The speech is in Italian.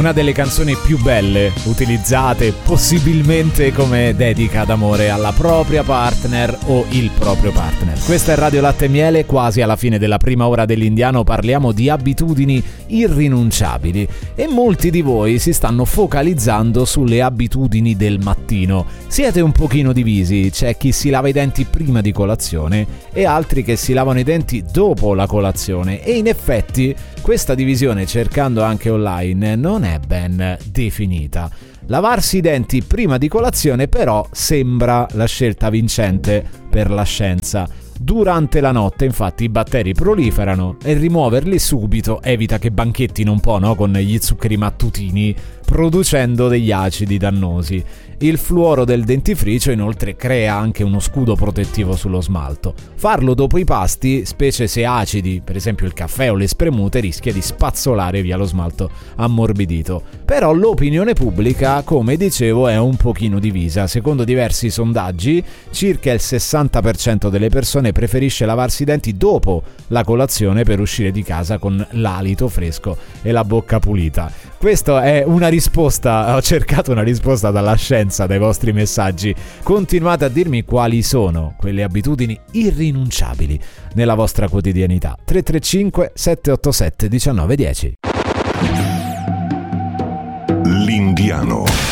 una delle canzoni più belle utilizzate possibilmente come dedica d'amore alla propria partner o il proprio partner. Questa è Radio Latte e Miele, quasi alla fine della prima ora dell'Indiano parliamo di abitudini irrinunciabili e molti di voi si stanno focalizzando sulle abitudini del mattino. Siete un pochino divisi, c'è chi si lava i denti prima di colazione e altri che si lavano i denti dopo la colazione e in effetti questa divisione, cercando anche online, non è ben definita. Lavarsi i denti prima di colazione però sembra la scelta vincente per la scienza. Durante la notte infatti i batteri proliferano e rimuoverli subito evita che banchettino un po', no? Con gli zuccheri mattutini, producendo degli acidi dannosi. Il fluoro del dentifricio inoltre crea anche uno scudo protettivo sullo smalto. Farlo dopo i pasti, specie se acidi, per esempio il caffè o le spremute, rischia di spazzolare via lo smalto ammorbidito. Però l'opinione pubblica, come dicevo, è un pochino divisa. Secondo diversi sondaggi, circa il 60% delle persone preferisce lavarsi i denti dopo la colazione per uscire di casa con l'alito fresco e la bocca pulita. Questa è una risposta, ho cercato una risposta dalla scienza, dai vostri messaggi. Continuate a dirmi quali sono quelle abitudini irrinunciabili nella vostra quotidianità. 335 787 1910. L'Indiano.